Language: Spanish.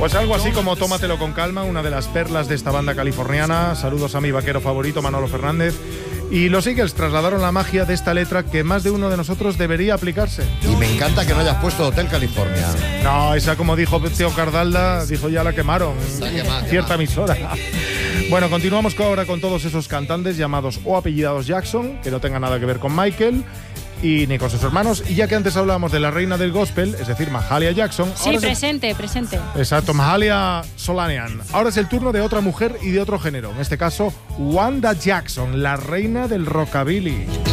Pues algo así como Tómatelo con calma, una de las perlas de esta banda californiana. Saludos a mi vaquero favorito, Manolo Fernández. Y los Eagles trasladaron la magia de esta letra que más de uno de nosotros debería aplicarse. Y me encanta que no hayas puesto Hotel California. No, esa, como dijo Teo Cardalda, dijo ya la quemaron. Cierta emisora. Bueno, continuamos ahora con todos esos cantantes llamados o apellidados Jackson, que no tengan nada que ver con Michael y ni con sus hermanos. Y ya que antes hablábamos de la reina del gospel, es decir, Mahalia Jackson. Sí, presente. Exacto, Mahalia Solanian. Ahora es el turno de otra mujer y de otro género. En este caso, Wanda Jackson, la reina del rockabilly.